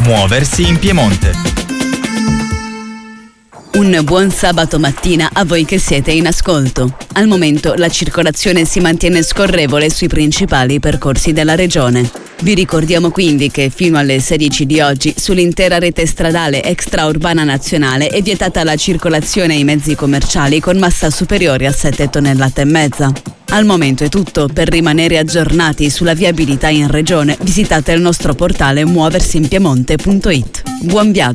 Muoversi in Piemonte. Un buon sabato mattina a voi che siete in ascolto. Al momento la circolazione si mantiene scorrevole sui principali percorsi della regione. Vi ricordiamo quindi che fino alle 16 di oggi sull'intera rete stradale extraurbana nazionale è vietata la circolazione ai mezzi commerciali con massa superiore a 7 tonnellate e mezza. Al momento è tutto. Per rimanere aggiornati sulla viabilità in regione visitate il nostro portale muoversinpiemonte.it. Buon viaggio!